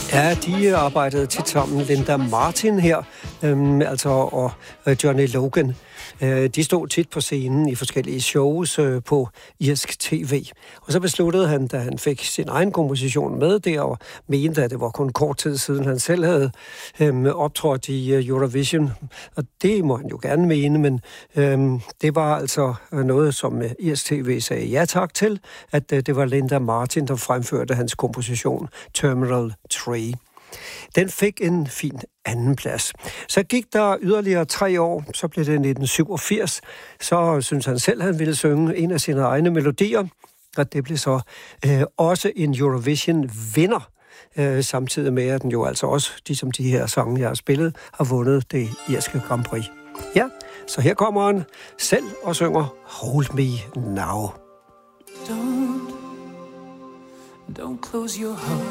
Ja, de arbejdede tit sammen. Linda Martin her, og Johnny Logan. De stod tit på scenen i forskellige shows på irsk tv. Og så besluttede han, da han fik sin egen komposition med der, og mente, at det var kun kort tid siden, han selv havde optrådt i Eurovision. Og det må han jo gerne mene, men det var altså noget, som irsk tv sagde ja tak til, at det var Linda Martin, der fremførte hans komposition Terminal 3. Den fik en fin anden plads. Så gik der yderligere 3 år, så blev det 1987. Så synes han selv, han ville synge en af sine egne melodier, og det blev så også en Eurovision-vinder, samtidig med, at den jo altså også, ligesom de her sange, jeg har spillet, har vundet det irske Grand Prix. Ja, så her kommer han selv og synger Hold Me Now. Don't close your heart.